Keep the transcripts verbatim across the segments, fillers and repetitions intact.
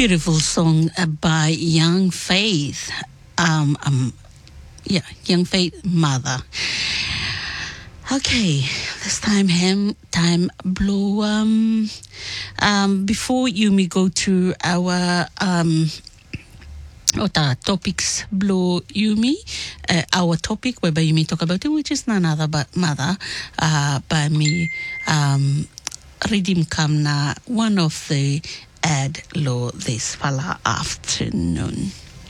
Beautiful song uh, by Young Faith. Um, um, yeah, Young Faith Mother. Okay, this time him time blow. Um, um, before you may go to our um. Ota topics blow Yumi, uh, our topic whereby you may talk about it, which is none other but mother, uh, by me, um, Redeem Kamna, one of the ad law this fala afternoon.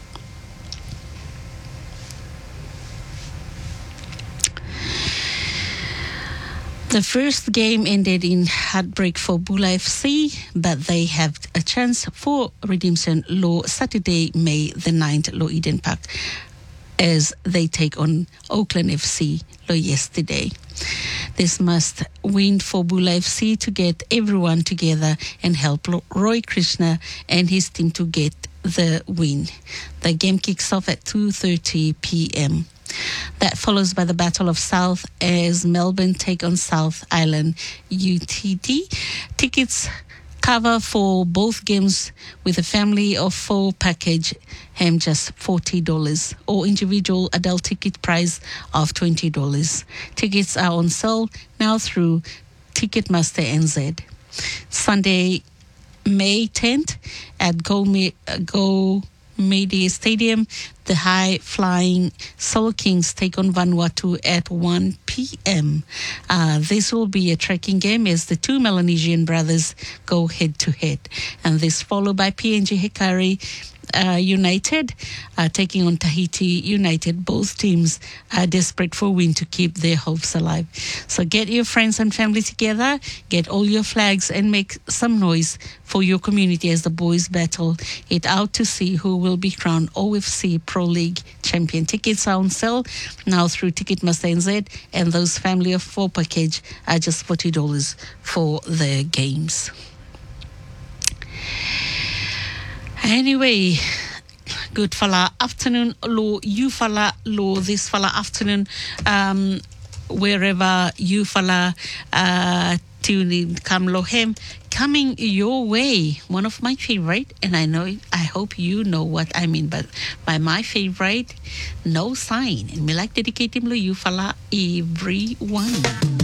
The first game ended in heartbreak for Bula F C, but they have a chance for redemption law Saturday, May the ninth, Law Eden Park, as they take on Auckland F C law yesterday. This must win for Bula F C to get everyone together and help Roy Krishna and his team to get the win. The game kicks off at two thirty p.m. That follows by the Battle of South as Melbourne take on South Island U T D. Tickets cover for both games with a family of four package ham just forty dollars or individual adult ticket price of twenty dollars. Tickets are on sale now through Ticketmaster N Z. Sunday, May tenth at Go, Go Media Stadium, the high-flying Soul Kings take on Vanuatu at one p.m. Uh, this will be a tracking game as the two Melanesian brothers go head-to-head. And this followed by P N G Hikari uh, United uh, taking on Tahiti United. Both teams are desperate for a win to keep their hopes alive. So get your friends and family together, get all your flags and make some noise for your community as the boys battle it out to see who will be crowned O F C Pro League champion. Tickets are on sale now through Ticketmaster N Z, and those family of four package are just forty dollars for the games. Anyway, good fala afternoon, lo you fala, lo this fala afternoon, um, wherever you fala uh, tune in, come lo hem, coming your way. One of my favorite, and I know, I hope you know what I mean, but by my favorite, No Sign. And me like dedicate him lo you fala everyone.